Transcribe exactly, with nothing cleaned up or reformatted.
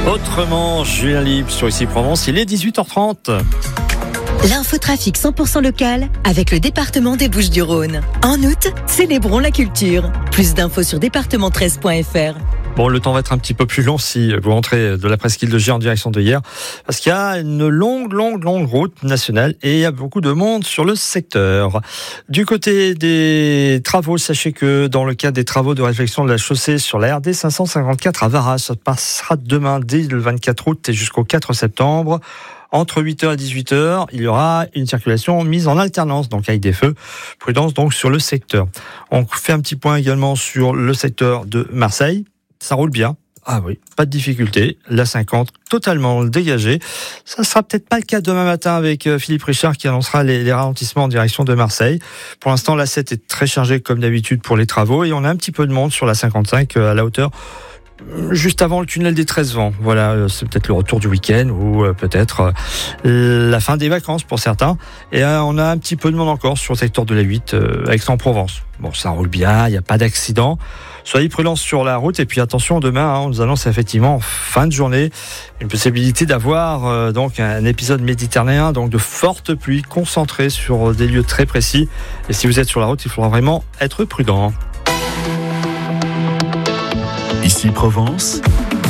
Autrement, Julien Libre sur Ici Provence, il est dix-huit heures trente. L'infotrafic cent pour cent local avec le département des Bouches-du-Rhône. En août, célébrons la culture. Plus d'infos sur département treize point f r. Bon, le temps va être un petit peu plus long si vous rentrez de la presqu'île de Gers en direction de Hyères, parce qu'il y a une longue, longue, longue route nationale et il y a beaucoup de monde sur le secteur. Du côté des travaux, sachez que dans le cadre des travaux de réfection de la chaussée sur la R D cinq cent cinquante-quatre à Varas, ça passera demain dès le vingt-quatre août et jusqu'au quatre septembre. Entre huit heures et dix-huit heures, il y aura une circulation mise en alternance, donc avec des feux. Prudence donc sur le secteur. On fait un petit point également sur le secteur de Marseille. Ça roule bien. Ah oui, pas de difficulté. La cinquante, totalement dégagée. Ça sera peut-être pas le cas demain matin avec Philippe Richard qui annoncera les, les ralentissements en direction de Marseille. Pour l'instant, la sept est très chargée comme d'habitude pour les travaux et on a un petit peu de monde sur la cinquante-cinq à la hauteur juste avant le tunnel des treize vents. Voilà, c'est peut-être le retour du week-end ou peut-être la fin des vacances pour certains. Et on a un petit peu de monde encore sur le secteur de la huit à Aix-en-Provence. Bon, ça roule bien, il n'y a pas d'accident. Soyez prudents sur la route et puis attention, demain, hein, on nous annonce effectivement en fin de journée une possibilité d'avoir euh, donc un épisode méditerranéen, donc de fortes pluies concentrées sur des lieux très précis. Et si vous êtes sur la route, il faudra vraiment être prudent. Ici Provence.